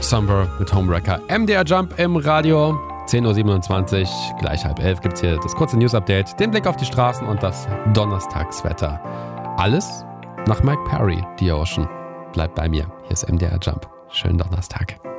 Somber mit Homewrecker. MDR Jump im Radio. 10.27 Uhr, gleich 10:30 gibt es hier das kurze News-Update, den Blick auf die Straßen und das Donnerstagswetter. Alles nach Mike Perry, The Ocean. Bleibt bei mir. Hier ist MDR Jump. Schönen Donnerstag.